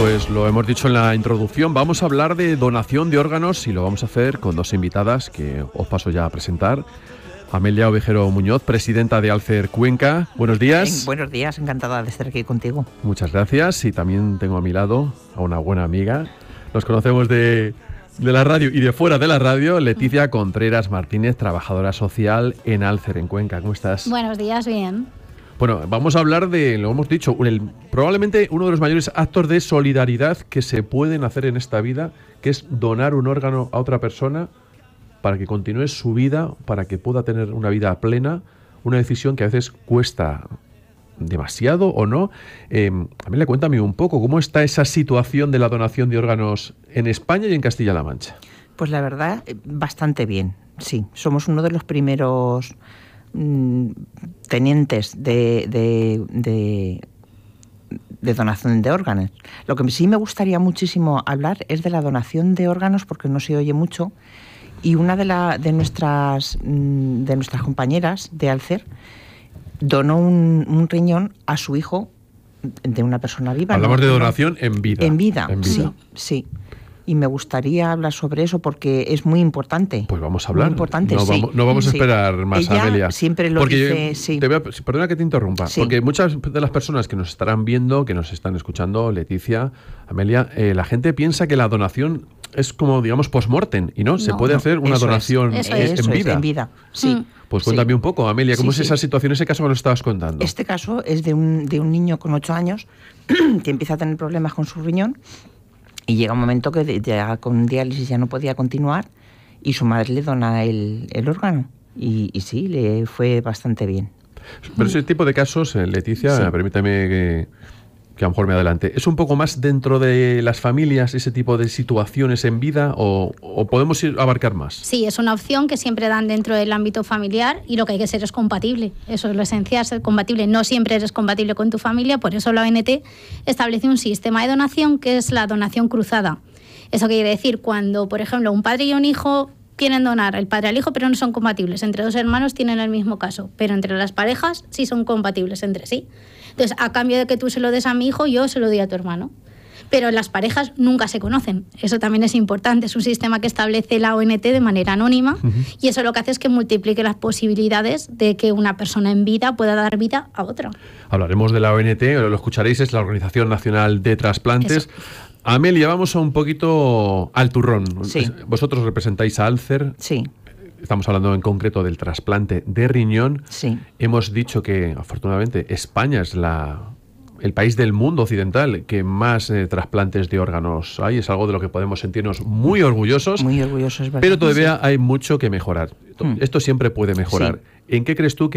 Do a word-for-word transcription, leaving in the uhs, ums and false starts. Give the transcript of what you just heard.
Pues lo hemos dicho en la introducción, vamos a hablar de donación de órganos y lo vamos a hacer con dos invitadas que os paso ya a presentar. Amelia Ovejero Muñoz, presidenta de Alcer Cuenca. Buenos días. Bien, buenos días, encantada de estar aquí contigo. Muchas gracias. Y también tengo a mi lado a una buena amiga. Nos conocemos de, de la radio y de fuera de la radio, Leticia Contreras Martínez, trabajadora social en Alcer en Cuenca. ¿Cómo estás? Buenos días, bien. Bueno, vamos a hablar de, lo hemos dicho, el, probablemente uno de los mayores actos de solidaridad que se pueden hacer en esta vida, que es donar un órgano a otra persona para que continúe su vida, para que pueda tener una vida plena, una decisión que a veces cuesta demasiado o no. Eh, Amelia, cuéntame un poco, ¿cómo está esa situación de la donación de órganos en España y en Castilla-La Mancha? Pues la verdad, bastante bien, sí. Somos uno de los primeros mmm, tenientes de, de, de, de donación de órganos. Lo que sí me gustaría muchísimo hablar es de la donación de órganos, porque no se oye mucho. Y una de, la, de, nuestras, de nuestras compañeras de Alcer donó un, un riñón a su hijo de una persona viva. Hablamos ¿no? de donación en vida. En vida, en vida. sí, sí. Y me gustaría hablar sobre eso porque es muy importante. Pues vamos a hablar. Muy importante, no, sí. vamos, no vamos a esperar sí. más, Ella Amelia. Siempre lo porque dice, sí. Te voy a, perdona que te interrumpa, sí. porque muchas de las personas que nos estarán viendo, que nos están escuchando, Leticia, Amelia, eh, la gente piensa que la donación es como, digamos, post-mortem, y no, no se puede no, hacer una donación es, en, eso en vida. Es, en vida, sí. Mm. Pues cuéntame sí. un poco, Amelia, ¿cómo sí, es esa sí. situación, ese caso que nos estabas contando? Este caso es de un, de un niño con ocho años que empieza a tener problemas con su riñón y llega un momento que ya con diálisis ya no podía continuar y su madre le dona el, el órgano y, y sí, le fue bastante bien. Pero ese tipo de casos, Leticia, sí. permítame que... que a lo mejor me adelante, ¿es un poco más dentro de las familias ese tipo de situaciones en vida o, o podemos ir a abarcar más? Sí, es una opción que siempre dan dentro del ámbito familiar y lo que hay que ser es compatible. Eso es lo esencial, ser compatible. No siempre eres compatible con tu familia, por eso la O N T establece un sistema de donación que es la donación cruzada. Eso quiere decir cuando, por ejemplo, un padre y un hijo quieren donar el padre al hijo, pero no son compatibles. Entre dos hermanos tienen el mismo caso, pero entre las parejas sí son compatibles entre sí. Entonces, a cambio de que tú se lo des a mi hijo, yo se lo doy a tu hermano. Pero las parejas nunca se conocen. Eso también es importante. Es un sistema que establece la O N T de manera anónima uh-huh. y eso lo que hace es que multiplique las posibilidades de que una persona en vida pueda dar vida a otra. Hablaremos de la O N T, lo escucharéis, es la Organización Nacional de Trasplantes. Eso. Amelia, vamos a un poquito al turrón. Sí. Vosotros representáis a Alcer. Sí. Estamos hablando en concreto del trasplante de riñón. Sí. Hemos dicho que, afortunadamente, España es la, el país del mundo occidental que más eh, trasplantes de órganos hay. Es algo de lo que podemos sentirnos muy orgullosos. Muy orgullosos, ¿verdad? Pero todavía sí. hay mucho que mejorar. Hmm. Esto siempre puede mejorar. Sí. ¿En qué crees tú que